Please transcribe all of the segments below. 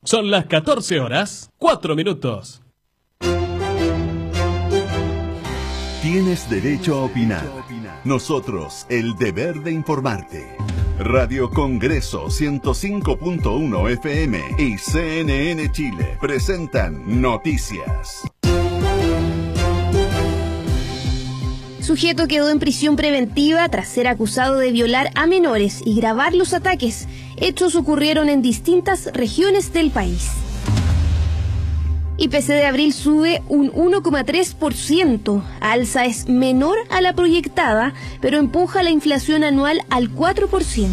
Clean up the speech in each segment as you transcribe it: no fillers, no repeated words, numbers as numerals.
Son las 14 horas, 4 minutos. Tienes derecho a opinar. Nosotros, el deber de informarte. Radio Congreso 105.1 FM y CNN Chile presentan Noticias. Sujeto quedó en prisión preventiva tras ser acusado de violar a menores y grabar los ataques. Hechos ocurrieron en distintas regiones del país. IPC de abril sube un 1,3%. Alza es menor a la proyectada, pero empuja la inflación anual al 4%.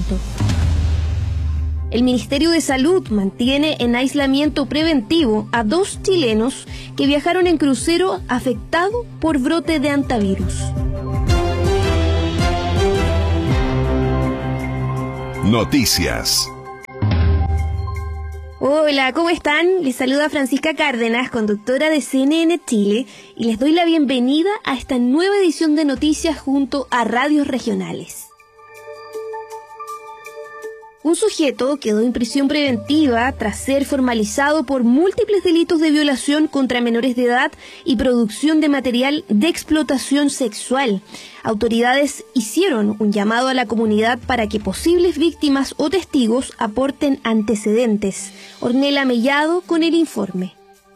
El Ministerio de Salud mantiene en aislamiento preventivo a 2 chilenos que viajaron en crucero afectado por brote de hantavirus. Noticias. Hola, ¿cómo están? Les saluda Francisca Cárdenas, conductora de CNN Chile, y les doy la bienvenida a esta nueva edición de Noticias junto a radios regionales. Un sujeto quedó en prisión preventiva tras ser formalizado por múltiples delitos de violación contra menores de edad y producción de material de explotación sexual. Autoridades hicieron un llamado a la comunidad para que posibles víctimas o testigos aporten antecedentes. Ornella Mellado con el informe.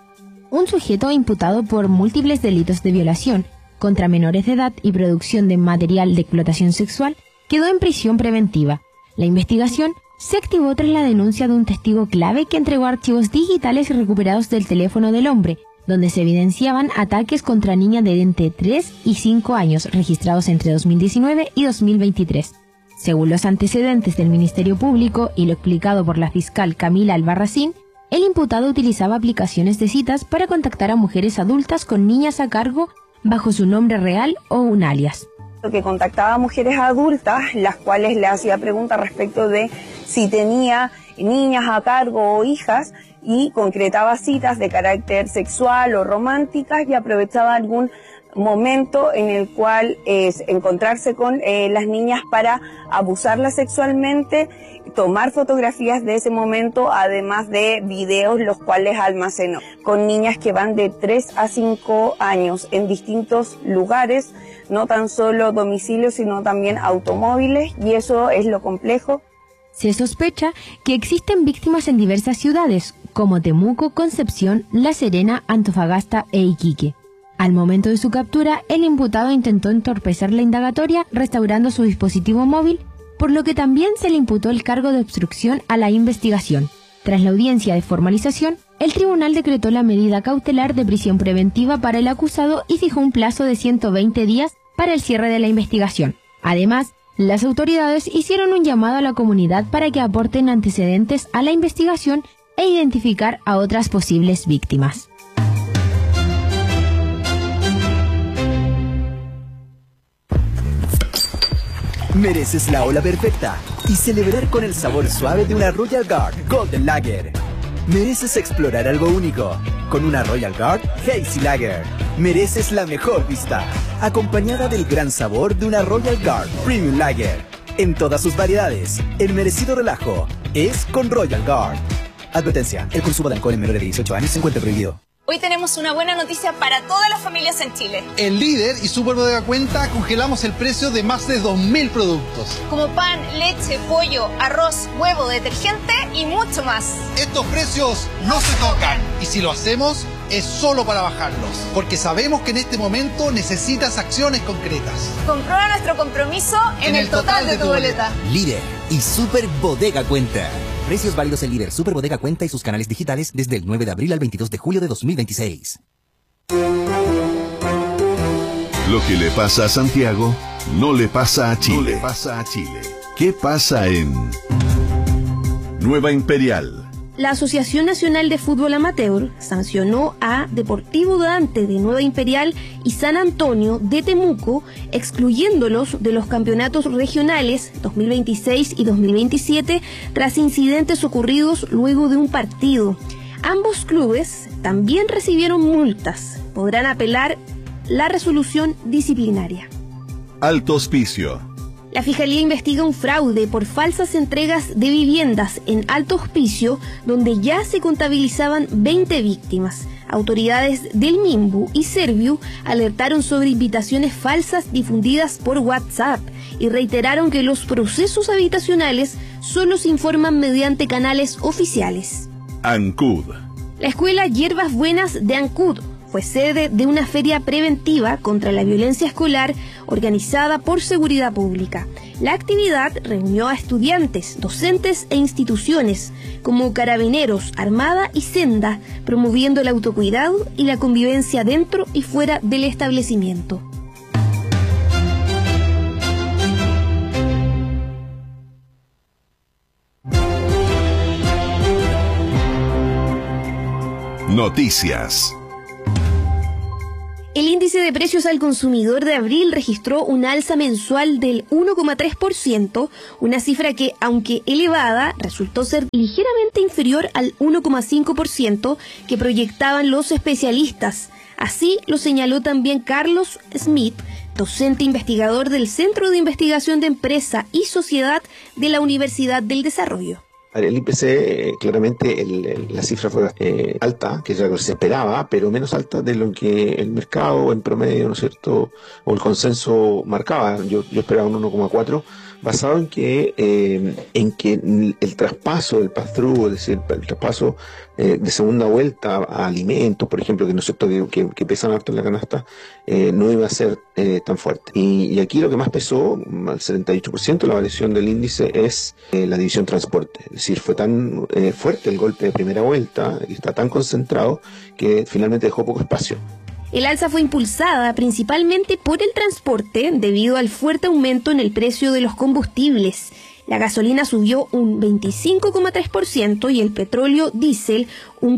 Un sujeto imputado por múltiples delitos de violación contra menores de edad y producción de material de explotación sexual quedó en prisión preventiva. La investigación se activó tras la denuncia de un testigo clave que entregó archivos digitales recuperados del teléfono del hombre, donde se evidenciaban ataques contra niñas de entre 3 y 5 años registrados entre 2019 y 2023. Según los antecedentes del Ministerio Público y lo explicado por la fiscal Camila Albarracín, el imputado utilizaba aplicaciones de citas para contactar a mujeres adultas con niñas a cargo bajo su nombre real o un alias. Que contactaba a mujeres adultas, las cuales le hacía preguntas respecto de si tenía niñas a cargo o hijas, y concretaba citas de carácter sexual o románticas, y aprovechaba algún momento en el cual encontrarse con las niñas para abusarlas sexualmente, tomar fotografías de ese momento, además de videos los cuales almacenó, con niñas que van de 3 a 5 años en distintos lugares, no tan solo domicilios, sino también automóviles, y eso es lo complejo. Se sospecha que existen víctimas en diversas ciudades, como Temuco, Concepción, La Serena, Antofagasta e Iquique. Al momento de su captura, el imputado intentó entorpecer la indagatoria restaurando su dispositivo móvil, por lo que también se le imputó el cargo de obstrucción a la investigación. Tras la audiencia de formalización, el tribunal decretó la medida cautelar de prisión preventiva para el acusado y fijó un plazo de 120 días para el cierre de la investigación. Además, las autoridades hicieron un llamado a la comunidad para que aporten antecedentes a la investigación e identificar a otras posibles víctimas. Mereces la ola perfecta y celebrar con el sabor suave de una Royal Guard Golden Lager. Mereces explorar algo único con una Royal Guard Hazy Lager. Mereces la mejor vista, acompañada del gran sabor de una Royal Guard Premium Lager. En todas sus variedades, el merecido relajo es con Royal Guard. Advertencia, el consumo de alcohol en menores de 18 años se encuentra prohibido. Hoy tenemos una buena noticia para todas las familias en Chile. En Líder y Super Bodega Cuenta congelamos el precio de más de 2.000 productos. Como pan, leche, pollo, arroz, huevo, detergente y mucho más. Estos precios no se tocan. Y si lo hacemos, es solo para bajarlos. Porque sabemos que en este momento necesitas acciones concretas. Comprueba nuestro compromiso en el total de tu boleta. Líder y Super Bodega Cuenta. Precios válidos en Líder, Super Bodega Cuenta y sus canales digitales desde el 9 de abril al 22 de julio de 2026. Lo que le pasa a Santiago no le pasa a Chile. No le pasa a Chile. ¿Qué pasa en Nueva Imperial? La Asociación Nacional de Fútbol Amateur sancionó a Deportivo Dante de Nueva Imperial y San Antonio de Temuco, excluyéndolos de los campeonatos regionales 2026 y 2027 tras incidentes ocurridos luego de un partido. Ambos clubes también recibieron multas. Podrán apelar la resolución disciplinaria. Alto auspicio. La Fiscalía investiga un fraude por falsas entregas de viviendas en Alto Hospicio, donde ya se contabilizaban 20 víctimas. Autoridades del Minbu y Serviu alertaron sobre invitaciones falsas difundidas por WhatsApp y reiteraron que los procesos habitacionales solo se informan mediante canales oficiales. Ancud. La escuela Hierbas Buenas de Ancud fue sede de una feria preventiva contra la violencia escolar organizada por Seguridad Pública. La actividad reunió a estudiantes, docentes e instituciones como Carabineros, Armada y Senda, promoviendo el autocuidado y la convivencia dentro y fuera del establecimiento. Noticias. El índice de precios al consumidor de abril registró un alza mensual del 1,3%, una cifra que, aunque elevada, resultó ser ligeramente inferior al 1,5% que proyectaban los especialistas. Así lo señaló también Carlos Smith, docente investigador del Centro de Investigación de Empresa y Sociedad de la Universidad del Desarrollo. El IPC, claramente la cifra fue alta, que ya se esperaba, pero menos alta de lo que el mercado en promedio, ¿no es cierto?, o el consenso marcaba. Yo esperaba un 1,4, basado en que el traspaso del pass-through, es decir, el traspaso de segunda vuelta a alimentos, por ejemplo, que no es cierto que pesan harto en la canasta, no iba a ser tan fuerte. Y aquí lo que más pesó, al 78%, la variación del índice es la división transporte. Es decir, fue tan fuerte el golpe de primera vuelta, y está tan concentrado, que finalmente dejó poco espacio. El alza fue impulsada principalmente por el transporte debido al fuerte aumento en el precio de los combustibles. La gasolina subió un 25,3% y el petróleo diésel un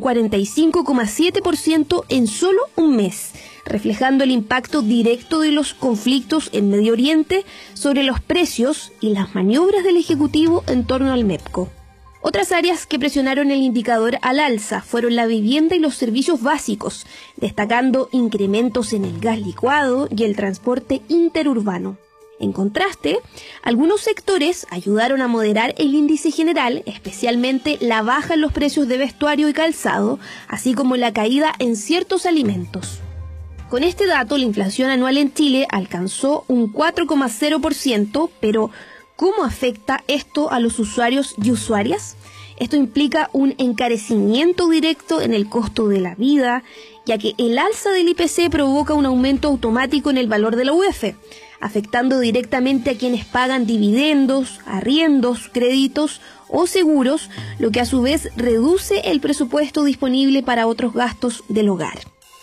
45,7% en solo un mes, reflejando el impacto directo de los conflictos en Medio Oriente sobre los precios y las maniobras del Ejecutivo en torno al MEPCO. Otras áreas que presionaron el indicador al alza fueron la vivienda y los servicios básicos, destacando incrementos en el gas licuado y el transporte interurbano. En contraste, algunos sectores ayudaron a moderar el índice general, especialmente la baja en los precios de vestuario y calzado, así como la caída en ciertos alimentos. Con este dato, la inflación anual en Chile alcanzó un 4,0%, pero ¿cómo afecta esto a los usuarios y usuarias? Esto implica un encarecimiento directo en el costo de la vida, ya que el alza del IPC provoca un aumento automático en el valor de la UF, afectando directamente a quienes pagan dividendos, arriendos, créditos o seguros, lo que a su vez reduce el presupuesto disponible para otros gastos del hogar.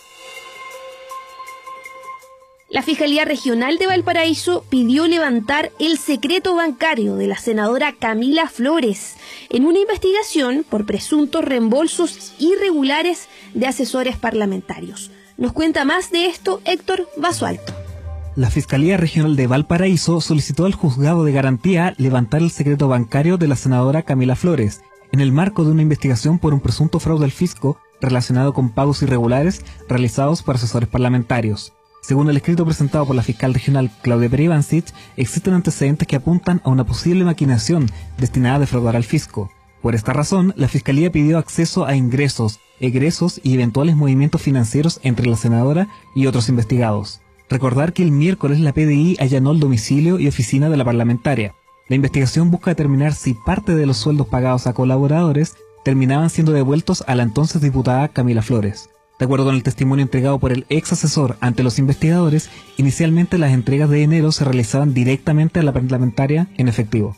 La Fiscalía Regional de Valparaíso pidió levantar el secreto bancario de la senadora Camila Flores en una investigación por presuntos reembolsos irregulares de asesores parlamentarios. Nos cuenta más de esto Héctor Basualto. La Fiscalía Regional de Valparaíso solicitó al Juzgado de Garantía levantar el secreto bancario de la senadora Camila Flores, en el marco de una investigación por un presunto fraude al fisco relacionado con pagos irregulares realizados por asesores parlamentarios. Según el escrito presentado por la fiscal regional Claudia Peribancic, existen antecedentes que apuntan a una posible maquinación destinada a defraudar al fisco. Por esta razón, la Fiscalía pidió acceso a ingresos, egresos y eventuales movimientos financieros entre la senadora y otros investigados. Recordar que el miércoles la PDI allanó el domicilio y oficina de la parlamentaria. La investigación busca determinar si parte de los sueldos pagados a colaboradores terminaban siendo devueltos a la entonces diputada Camila Flores. De acuerdo con el testimonio entregado por el ex asesor ante los investigadores, inicialmente las entregas de enero se realizaban directamente a la parlamentaria en efectivo.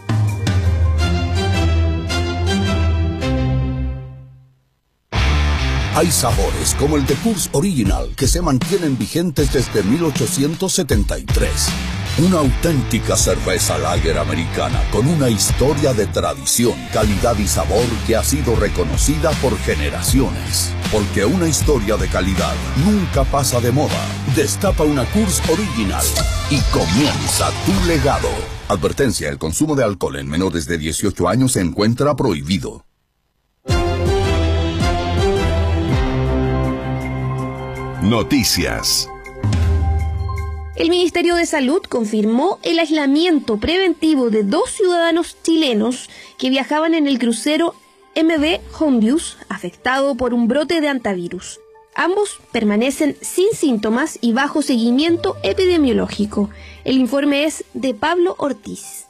Hay sabores como el de Coors Original que se mantienen vigentes desde 1873. Una auténtica cerveza lager americana con una historia de tradición, calidad y sabor que ha sido reconocida por generaciones. Porque una historia de calidad nunca pasa de moda. Destapa una Coors Original y comienza tu legado. Advertencia: el consumo de alcohol en menores de 18 años se encuentra prohibido. Noticias. El Ministerio de Salud confirmó el aislamiento preventivo de 2 ciudadanos chilenos que viajaban en el crucero MV Hondius, afectado por un brote de hantavirus. Ambos permanecen sin síntomas y bajo seguimiento epidemiológico. El informe es de Pablo Ortiz.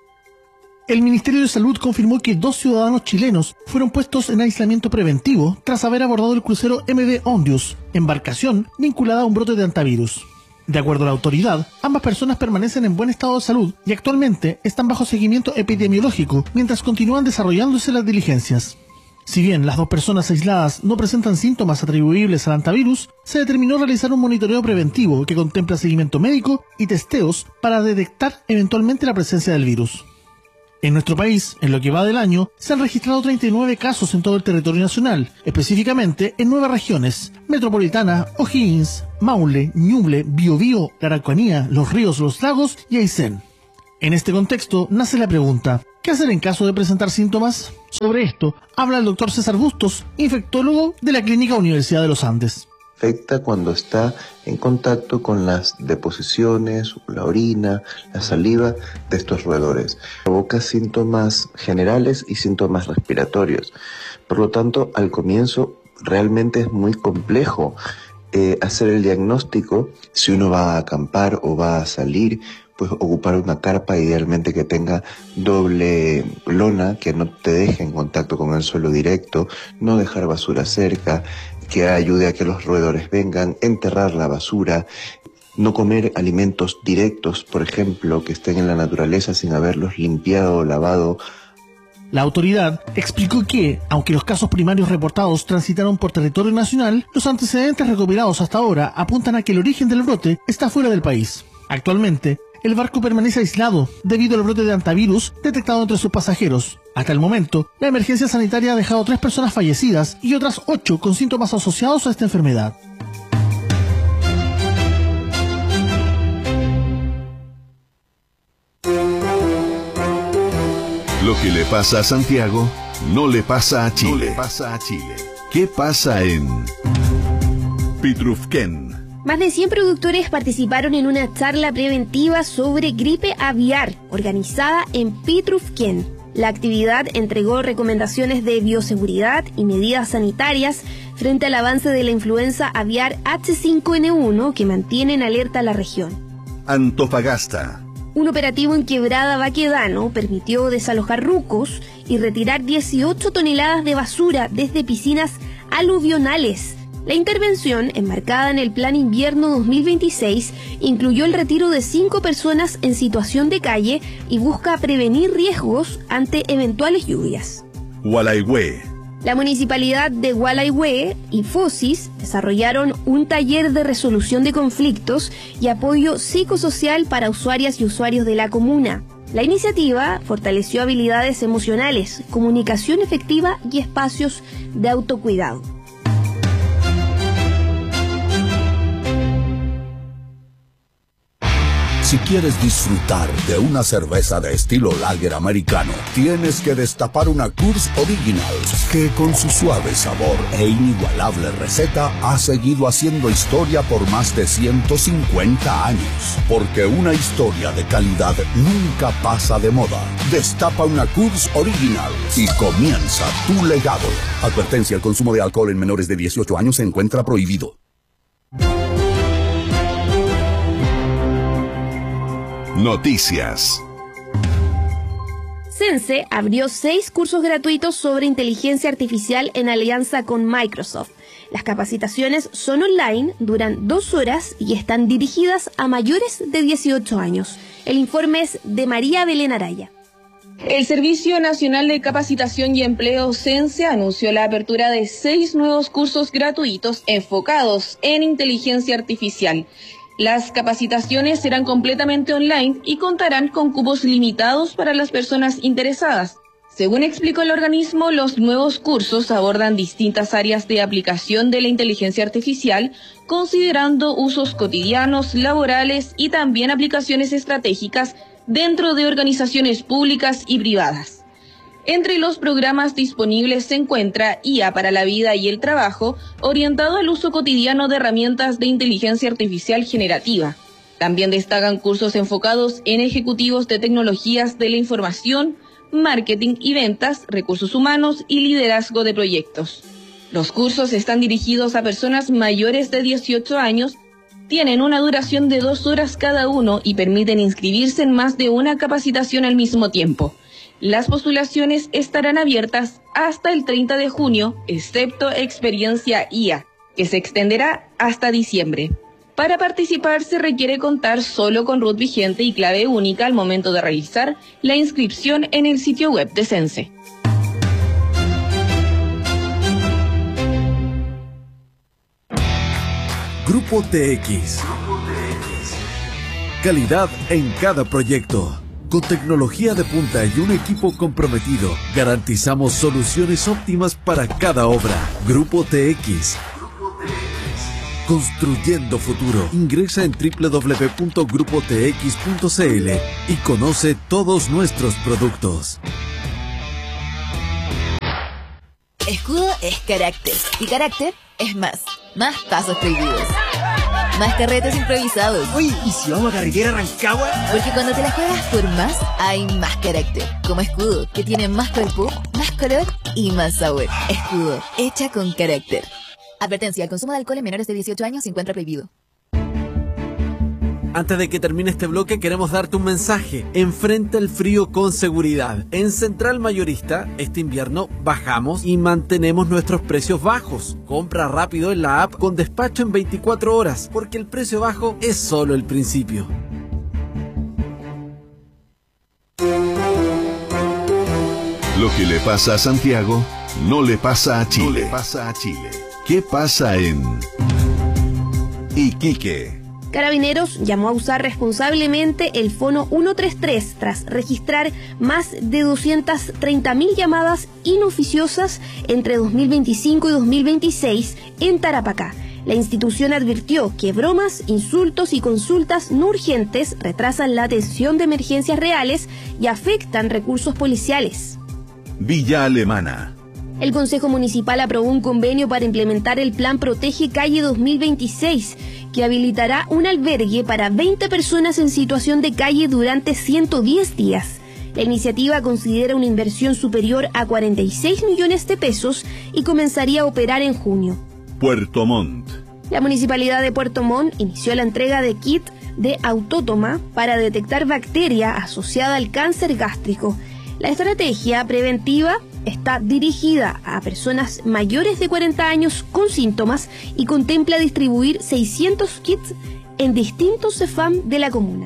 El Ministerio de Salud confirmó que 2 ciudadanos chilenos fueron puestos en aislamiento preventivo tras haber abordado el crucero MV Hondius, embarcación vinculada a un brote de hantavirus. De acuerdo a la autoridad, ambas personas permanecen en buen estado de salud y actualmente están bajo seguimiento epidemiológico mientras continúan desarrollándose las diligencias. Si bien las 2 personas aisladas no presentan síntomas atribuibles al hantavirus, se determinó realizar un monitoreo preventivo que contempla seguimiento médico y testeos para detectar eventualmente la presencia del virus. En nuestro país, en lo que va del año, se han registrado 39 casos en todo el territorio nacional, específicamente en 9 regiones: Metropolitana, O'Higgins, Maule, Ñuble, Biobío, la Araucanía, Los Ríos, Los Lagos y Aysén. En este contexto, nace la pregunta: ¿qué hacer en caso de presentar síntomas? Sobre esto, habla el doctor César Bustos, infectólogo de la Clínica Universidad de los Andes. Afecta cuando está en contacto con las deposiciones, la orina, la saliva de estos roedores. Provoca síntomas generales y síntomas respiratorios. Por lo tanto, al comienzo realmente es muy complejo hacer el diagnóstico. Si uno va a acampar o va a salir, pues ocupar una carpa idealmente que tenga doble lona, que no te deje en contacto con el suelo directo, no dejar basura cerca, que ayude a que los roedores vengan, enterrar la basura, no comer alimentos directos, por ejemplo, que estén en la naturaleza sin haberlos limpiado o lavado. La autoridad explicó que, aunque los casos primarios reportados transitaron por territorio nacional, los antecedentes recopilados hasta ahora apuntan a que el origen del brote está fuera del país. Actualmente, el barco permanece aislado debido al brote de hantavirus detectado entre sus pasajeros. Hasta el momento, la emergencia sanitaria ha dejado 3 personas fallecidas y otras 8 con síntomas asociados a esta enfermedad. Lo que le pasa a Santiago no le pasa a Chile. ¿Qué pasa en Pitrufquén? Más de 100 productores participaron en una charla preventiva sobre gripe aviar, organizada en Pitrufquén. La actividad entregó recomendaciones de bioseguridad y medidas sanitarias frente al avance de la influenza aviar H5N1 que mantiene en alerta a la región. Antofagasta. Un operativo en Quebrada Baquedano permitió desalojar rucos y retirar 18 toneladas de basura desde piscinas aluvionales. La intervención, enmarcada en el Plan Invierno 2026, incluyó el retiro de 5 personas en situación de calle y busca prevenir riesgos ante eventuales lluvias. Gualaihue. La Municipalidad de Gualaihue y FOSIS desarrollaron un taller de resolución de conflictos y apoyo psicosocial para usuarias y usuarios de la comuna. La iniciativa fortaleció habilidades emocionales, comunicación efectiva y espacios de autocuidado. Si quieres disfrutar de una cerveza de estilo lager americano, tienes que destapar una Coors Original, que con su suave sabor e inigualable receta ha seguido haciendo historia por más de 150 años. Porque una historia de calidad nunca pasa de moda. Destapa una Coors Original y comienza tu legado. Advertencia: el consumo de alcohol en menores de 18 años se encuentra prohibido. Noticias. Sense abrió 6 cursos gratuitos sobre inteligencia artificial en alianza con Microsoft. Las capacitaciones son online, duran 2 horas y están dirigidas a mayores de 18 años. El informe es de María Belén Araya. El Servicio Nacional de Capacitación y Empleo Sense anunció la apertura de 6 nuevos cursos gratuitos enfocados en inteligencia artificial. Las capacitaciones serán completamente online y contarán con cupos limitados para las personas interesadas. Según explicó el organismo, los nuevos cursos abordan distintas áreas de aplicación de la inteligencia artificial, considerando usos cotidianos, laborales y también aplicaciones estratégicas dentro de organizaciones públicas y privadas. Entre los programas disponibles se encuentra IA para la vida y el trabajo, orientado al uso cotidiano de herramientas de inteligencia artificial generativa. También destacan cursos enfocados en ejecutivos de tecnologías de la información, marketing y ventas, recursos humanos y liderazgo de proyectos. Los cursos están dirigidos a personas mayores de 18 años, tienen una duración de 2 horas cada uno y permiten inscribirse en más de una capacitación al mismo tiempo. Las postulaciones estarán abiertas hasta el 30 de junio, excepto experiencia IA, que se extenderá hasta diciembre. Para participar se requiere contar solo con RUT vigente y clave única al momento de realizar la inscripción en el sitio web de Sense. Grupo TX. Calidad en cada proyecto. Con tecnología de punta y un equipo comprometido, garantizamos soluciones óptimas para cada obra. Grupo TX. Construyendo futuro. Ingresa en www.grupotx.cl y conoce todos nuestros productos. Escudo es carácter y carácter es más pasos prohibidos, más carretes improvisados. Uy, ¿y si vamos a carretera Rancagua? Porque cuando te la juegas por más, hay más carácter. Como Escudo, que tiene más cuerpo, más color y más sabor. Escudo, hecha con carácter. Advertencia, el consumo de alcohol en menores de 18 años se encuentra prohibido. Antes de que termine este bloque, queremos darte un mensaje. Enfrenta el frío con seguridad. En Central Mayorista, este invierno bajamos y mantenemos nuestros precios bajos. Compra rápido en la app con despacho en 24 horas, porque el precio bajo es solo el principio. Lo que le pasa a Santiago, no le pasa a Chile. ¿Qué pasa en Iquique? Carabineros llamó a usar responsablemente el fono 133 tras registrar más de 230.000 llamadas inoficiosas entre 2025 y 2026 en Tarapacá. La institución advirtió que bromas, insultos y consultas no urgentes retrasan la atención de emergencias reales y afectan recursos policiales. Villa Alemana. El Consejo Municipal aprobó un convenio para implementar el Plan Protege Calle 2026, que habilitará un albergue para 20 personas en situación de calle durante 110 días. La iniciativa considera una inversión superior a 46 millones de pesos y comenzaría a operar en junio. Puerto Montt. La Municipalidad de Puerto Montt inició la entrega de kit de autótoma para detectar bacteria asociada al cáncer gástrico. La estrategia preventiva está dirigida a personas mayores de 40 años con síntomas y contempla distribuir 600 kits en distintos CEFAM de la comuna.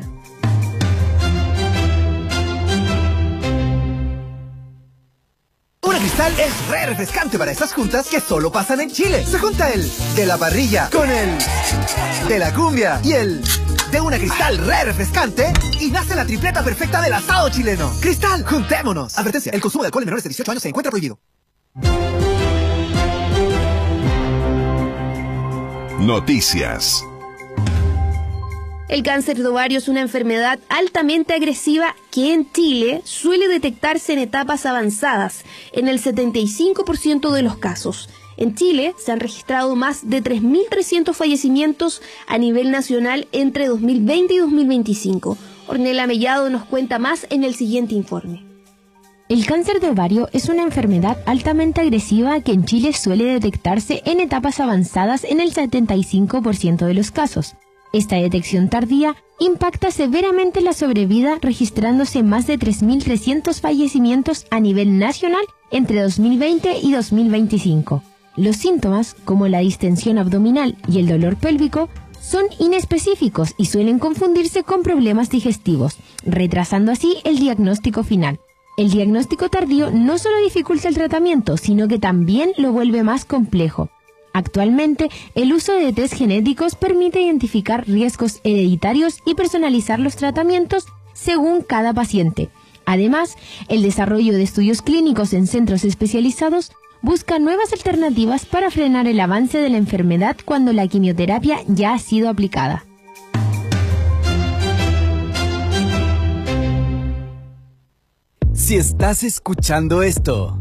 Una Cristal es re refrescante para esas juntas que solo pasan en Chile. Se junta el de la parrilla con el de la cumbia y el de una Cristal re refrescante y nace la tripleta perfecta del asado chileno. Cristal, juntémonos. Advertencia, el consumo de alcohol en menores de 18 años se encuentra prohibido. Noticias. El cáncer de ovario es una enfermedad altamente agresiva que en Chile suele detectarse en etapas avanzadas, en el 75% de los casos. En Chile se han registrado más de 3.300 fallecimientos a nivel nacional entre 2020 y 2025. Ornella Mellado nos cuenta más en el siguiente informe. El cáncer de ovario es una enfermedad altamente agresiva que en Chile suele detectarse en etapas avanzadas en el 75% de los casos. Esta detección tardía impacta severamente la sobrevida, registrándose más de 3.300 fallecimientos a nivel nacional entre 2020 y 2025. Los síntomas, como la distensión abdominal y el dolor pélvico, son inespecíficos y suelen confundirse con problemas digestivos, retrasando así el diagnóstico final. El diagnóstico tardío no solo dificulta el tratamiento, sino que también lo vuelve más complejo. Actualmente, el uso de test genéticos permite identificar riesgos hereditarios y personalizar los tratamientos según cada paciente. Además, el desarrollo de estudios clínicos en centros especializados busca nuevas alternativas para frenar el avance de la enfermedad cuando la quimioterapia ya ha sido aplicada. Si estás escuchando esto,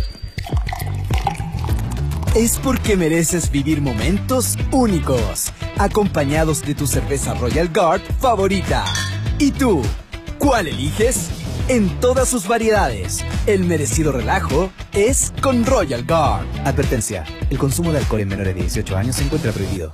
es porque mereces vivir momentos únicos. acompañados de tu cerveza Royal Guard favorita. ¿Y tú? ¿Cuál eliges? En todas sus variedades, el merecido relajo es con Royal Guard. Advertencia, el consumo de alcohol en menores de 18 años se encuentra prohibido.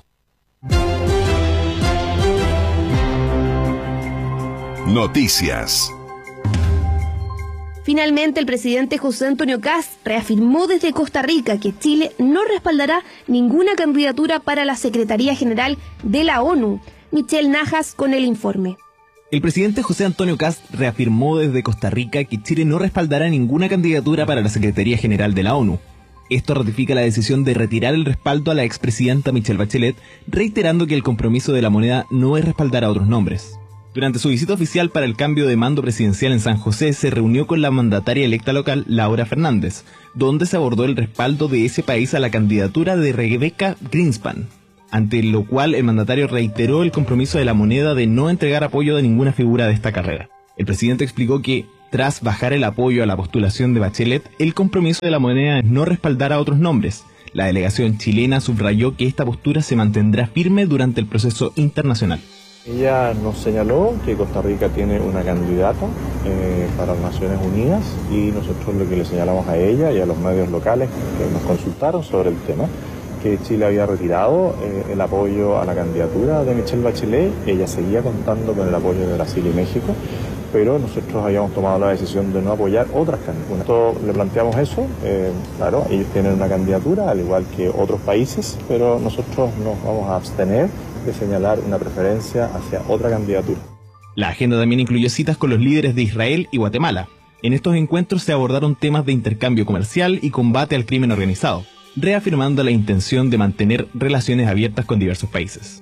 Noticias. Finalmente, el presidente José Antonio Kast reafirmó desde Costa Rica que Chile no respaldará ninguna candidatura para la Secretaría General de la ONU. Michelle Najas con el informe. El presidente José Antonio Kast reafirmó desde Costa Rica que Chile no respaldará ninguna candidatura para la Secretaría General de la ONU. Esto ratifica la decisión de retirar el respaldo a la expresidenta Michelle Bachelet, reiterando que el compromiso de la moneda no es respaldar a otros nombres. Durante su visita oficial para el cambio de mando presidencial en San José, se reunió con la mandataria electa local, Laura Fernández, donde se abordó el respaldo de ese país a la candidatura de Rebecca Greenspan, ante lo cual el mandatario reiteró el compromiso de la moneda de no entregar apoyo de ninguna figura de esta carrera. El presidente explicó que, tras bajar el apoyo a la postulación de Bachelet, el compromiso de la moneda es no respaldar a otros nombres. La delegación chilena subrayó que esta postura se mantendrá firme durante el proceso internacional. Ella nos señaló que Costa Rica tiene una candidata para las Naciones Unidas y nosotros lo que le señalamos a ella y a los medios locales que nos consultaron sobre el tema, que Chile había retirado el apoyo a la candidatura de Michelle Bachelet. Ella seguía contando con el apoyo de Brasil y México, pero nosotros habíamos tomado la decisión de no apoyar otras candidaturas. Nosotros le planteamos eso, claro, ellos tienen una candidatura al igual que otros países, pero nosotros nos vamos a abstener de señalar una preferencia hacia otra candidatura. La agenda también incluyó citas con los líderes de Israel y Guatemala. En estos encuentros se abordaron temas de intercambio comercial y combate al crimen organizado, reafirmando la intención de mantener relaciones abiertas con diversos países.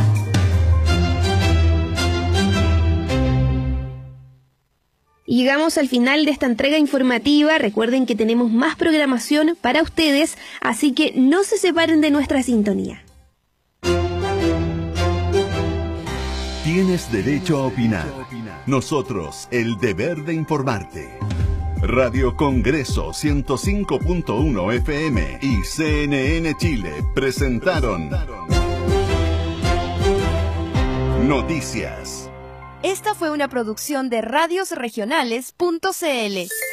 Y llegamos al final de esta entrega informativa. Recuerden que tenemos más programación para ustedes, así que no se separen de nuestra sintonía. Tienes derecho a opinar. Nosotros, el deber de informarte. Radio Congreso 105.1 FM y CNN Chile presentaron Noticias. Esta fue una producción de radiosregionales.cl.